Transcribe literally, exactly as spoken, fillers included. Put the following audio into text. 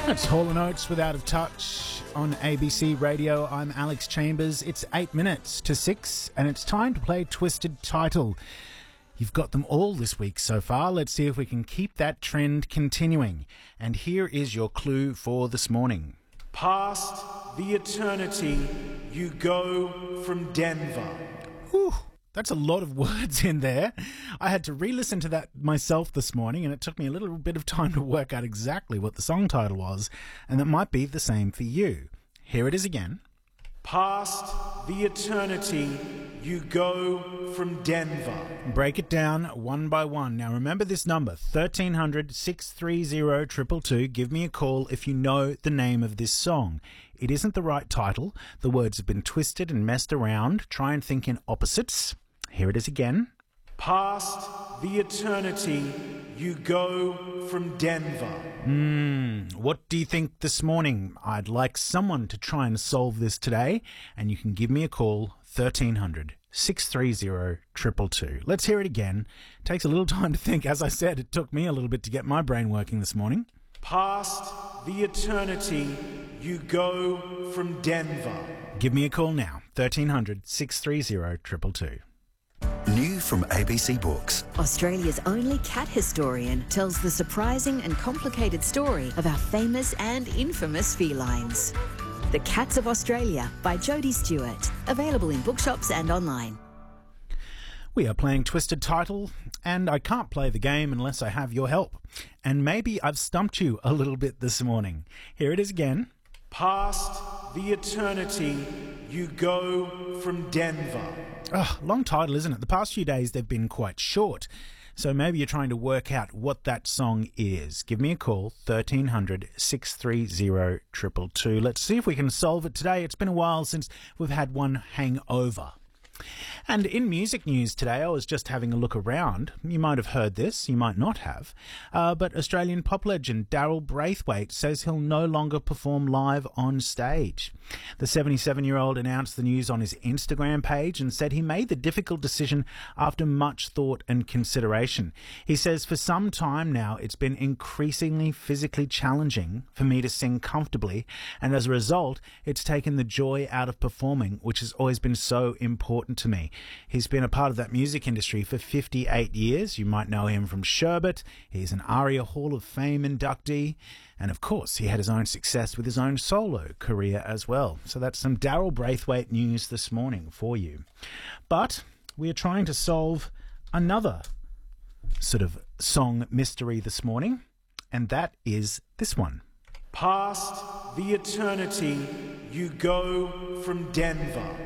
It's Hall and Oates with Out of Touch on A B C Radio. I'm Alex Chambers. It's eight minutes to six and it's time to play Twisted Title. You've got them all this week so far. Let's see if we can keep that trend continuing. And here is your clue for this morning. Past the eternity, you go from Denver. Whew. That's a lot of words in there. I had to re-listen to that myself this morning, and it took me a little bit of time to work out exactly what the song title was, and that might be the same for you. Here it is again. Past the eternity, you go from Denver. Break it down one by one. Now remember this number, thirteen hundred, six three zero, two two two. Give me a call if you know the name of this song. It isn't the right title. The words have been twisted and messed around. Try and think in opposites. Here it is again. Past the eternity, you go from Denver. Hmm, what do you think this morning? I'd like someone to try and solve this today, and you can give me a call, thirteen hundred, six three zero, two two two. Let's hear it again. It takes a little time to think. As I said, it took me a little bit to get my brain working this morning. Past the eternity, you go from Denver. Give me a call now, thirteen hundred, six three zero, two two two. New from A B C Books. Australia's only cat historian tells the surprising and complicated story of our famous and infamous felines. The Cats of Australia by Jodie Stewart. Available in bookshops and online. We are playing Twisted Title, and I can't play the game unless I have your help. And maybe I've stumped you a little bit this morning. Here it is again. Past the eternity, you go from Denver. Oh, long title, isn't it? The past few days they've been quite short. So maybe you're trying to work out what that song is. Give me a call, thirteen hundred, six three zero, two two two. Let's see if we can solve it today. It's been a while since we've had one hang over. And in music news today, I was just having a look around. You might have heard this, you might not have. Uh, but Australian pop legend Daryl Braithwaite says he'll no longer perform live on stage. The seventy-seven-year-old announced the news on his Instagram page and said he made the difficult decision after much thought and consideration. He says, for some time now, it's been increasingly physically challenging for me to sing comfortably, and as a result, it's taken the joy out of performing, which has always been so important to me. He's been a part of that music industry for fifty-eight years. You might know him from Sherbet. He's an ARIA Hall of Fame inductee. And of course, he had his own success with his own solo career as well. So that's some Daryl Braithwaite news this morning for you. But we are trying to solve another sort of song mystery this morning, and that is this one. Past the eternity, you go from Denver.